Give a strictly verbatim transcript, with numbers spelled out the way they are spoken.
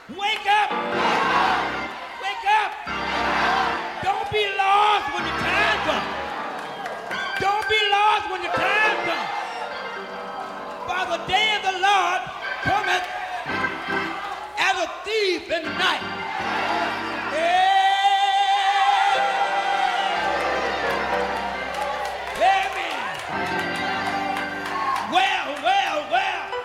Wake up! Wake up! Don't be lost when the time comes. Don't be lost when the time comes. For the day of the Lord cometh as a thief in the night.